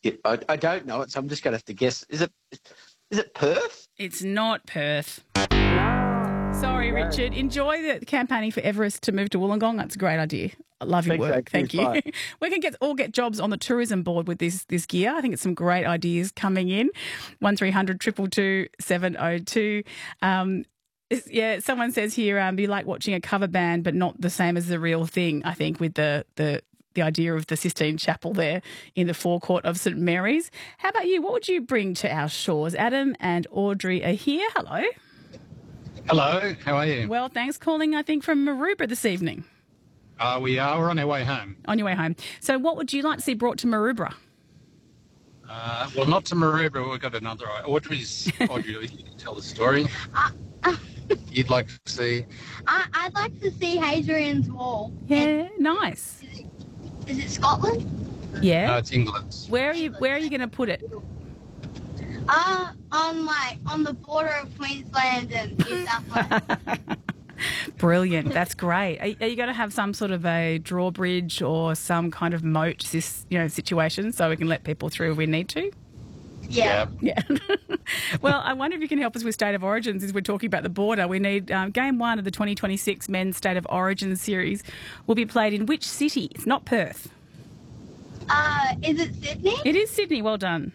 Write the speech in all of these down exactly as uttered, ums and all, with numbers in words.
Yeah, I, I don't know it, so I'm just going to have to guess. Is it is it Perth? It's not Perth. Sorry, Richard. Enjoy the campaigning for Everest to move to Wollongong. That's a great idea. I love your Thanks, work. mate. Thank Cheers, you. bye. We can get all get jobs on the tourism board with this this gear. I think it's some great ideas coming in. One three hundred two two two seven oh two. Um, it's- yeah, someone says here, um, you like watching a cover band, but not the same as the real thing. I think with the the. the idea of the Sistine Chapel there in the forecourt of St Mary's. How about you? What would you bring to our shores? Adam and Audrey are here. Hello. Hello, how are you? Well, thanks. Calling, I think, from Maroubra this evening. Uh, we are. We're on our way home. On your way home. So what would you like to see brought to Maroubra? Uh, well, not to Maroubra. We've got another. Audrey's. Audrey, you can tell the story. Uh, uh, You'd like to see. I, I'd like to see Hadrian's Wall. Yeah, nice. Is it, is it Scotland? Yeah. No, it's England. Where are you Where are you going to put it? Uh, on like on the border of Queensland and New South Wales. Brilliant. That's great. Are, are you going to have some sort of a drawbridge or some kind of moat, this you know, situation so we can let people through if we need to? Yeah. Yeah. Well, I wonder if you can help us with State of Origins as we're talking about the border. We need um, game one of the twenty twenty-six Men's State of Origin series will be played in which city? It's not Perth. Uh, is it Sydney? It is Sydney. Well done.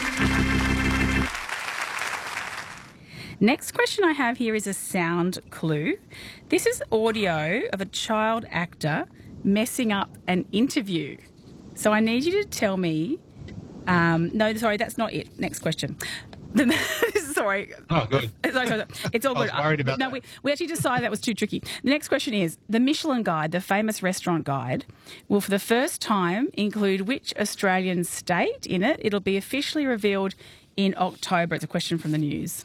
Next question I have here is a sound clue. This is audio of a child actor messing up an interview. So I need you to tell me... Um, no, sorry, that's not it. Next question. The, sorry. Oh, good. Sorry, sorry, sorry. It's all I good. was worried about no, that. we, we actually decided that was too tricky. The next question is, the Michelin Guide, the famous restaurant guide, will for the first time include which Australian state in it? It'll be officially revealed in October. It's a question from the news.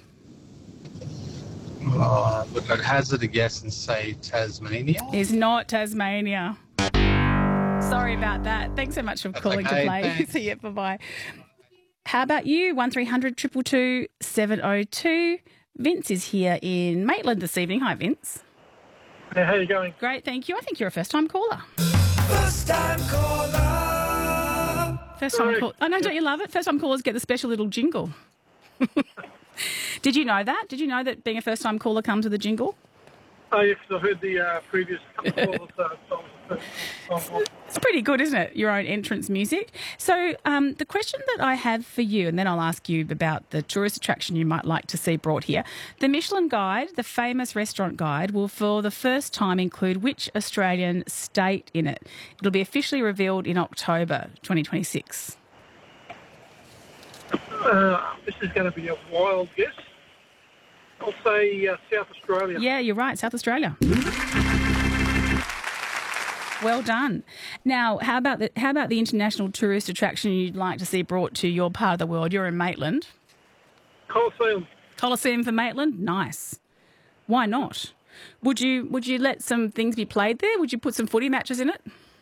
Uh, look, I'd hazard a guess and say Tasmania. Is not Tasmania. Sorry about that. Thanks so much for That's calling okay, to play. thanks. See you. Bye-bye. How about you? one three hundred two two two seven oh two. Vince is here in Maitland this evening. Hi, Vince. Hey, how you going? Great, thank you. I think you're a first-time caller. First time caller. First-time Sorry. call. Oh, no, don't you love it? First-time callers get the special little jingle. Did you know that? Did you know that being a first-time caller comes with a jingle? Oh, yeah, 'cause I heard the uh, previous couple of calls. Uh, songs. It's pretty good, isn't it? Your own entrance music. So um, the question that I have for you, and then I'll ask you about the tourist attraction you might like to see brought here. The Michelin Guide, the famous restaurant guide, will for the first time include which Australian state in it? It'll be officially revealed in October twenty twenty-six. Uh, this is going to be a wild guess. I'll say uh, South Australia. Yeah, you're right, South Australia. Well done. Now, how about the how about the international tourist attraction you'd like to see brought to your part of the world? You're in Maitland. Colosseum. Coliseum for Maitland? Nice. Why not? Would you would you let some things be played there? Would you put some footy matches in it?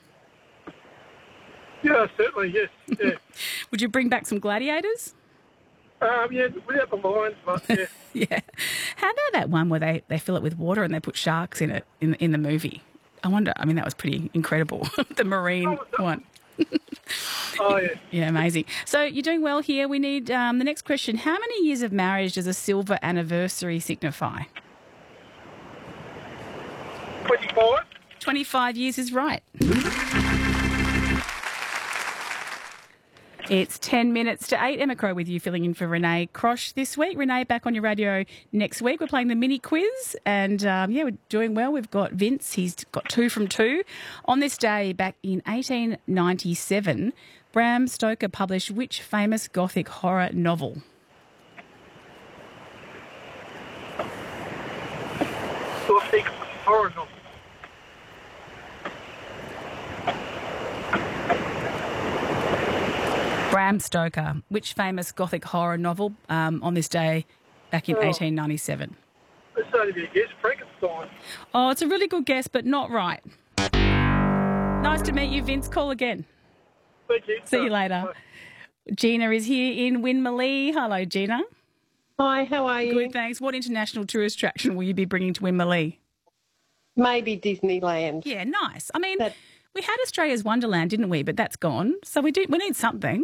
Yeah, certainly, yes. Yeah. Would you bring back some gladiators? um, yeah, without the lines, but yeah. Yeah. How about that one where they, they fill it with water and they put sharks in it in in the movie? I wonder, I mean, that was pretty incredible, the marine one. Oh, yeah. Yeah, amazing. So you're doing well here. We need um, the next question. How many years of marriage does a silver anniversary signify? twenty-five. twenty-five years is right. It's ten minutes to eight. Emma Crow with you, filling in for Renee Crosh this week. Renee, back on your radio next week. We're playing the mini quiz, and um, yeah, we're doing well. We've got Vince. He's got two from two. On this day, back in eighteen ninety-seven, Bram Stoker published which famous Gothic horror novel? Gothic horror novel. Bram Stoker. Which famous Gothic horror novel um, on this day back in Oh. eighteen ninety-seven? It's only be a guess. Frankenstein. Oh, it's a really good guess, but not right. Nice to meet you, Vince. Call again. Thank you. See you later. Bye. Gina is here in Winmalee. Hello, Gina. Hi, how are you? Good, thanks. What international tourist attraction will you be bringing to Winmalee? Maybe Disneyland. Yeah, nice. I mean, That- we had Australia's Wonderland, didn't we? But that's gone. So we do. We need something.